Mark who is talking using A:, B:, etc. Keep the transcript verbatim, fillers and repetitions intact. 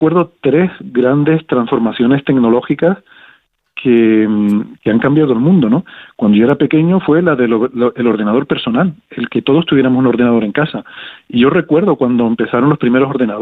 A: recuerdo tres grandes transformaciones tecnológicas que, que han cambiado el mundo, ¿no? Cuando yo era pequeño fue la del el ordenador personal, el que todos tuviéramos un ordenador en casa. Y yo recuerdo cuando empezaron los primeros ordenadores